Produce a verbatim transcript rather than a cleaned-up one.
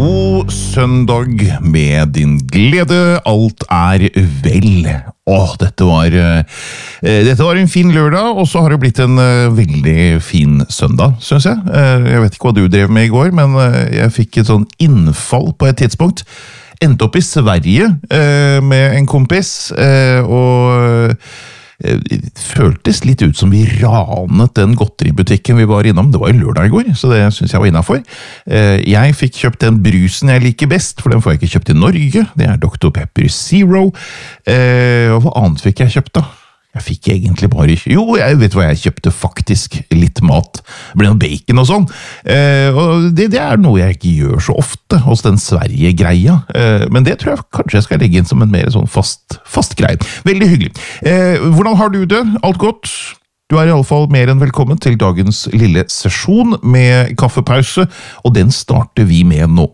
God søndag med din glede, alt er vel. Åh, dette var, eh, dette var en fin lørdag, og så har det blitt en eh, veldig fin søndag, synes jeg. Eh, jeg vet ikke hva du drev med i går, men eh, jeg fikk et sånn innfall på et tidspunkt. Endte opp i Sverige eh, med en kompis, eh, og det føltes litt ut som vi ranet den godteributikken vi var innom. Det var jo lørdag i går, så det synes jeg var innenfor. Jeg fikk kjøpt den brusen jeg liker best, for den får jeg ikke kjøpt i Norge. Det er doktor Pepper Zero. Og hva annet fikk jeg kjøpt da? Jeg fikk egentlig bare... Jo, jeg vet hva jeg kjøpte faktisk. Litt mat. Det ble noe bacon og sånn. Og det, det er noe jeg ikke gjør så ofte hos den Sverige-greia. Men det tror jeg kanskje jeg skal legge inn som en mer sånn fast, fast greie. Veldig hyggelig. Hvordan har du det? Alt godt? Du er i alle fall mer enn velkommen til dagens lille sesjon med kaffepause, og den starter vi med nå.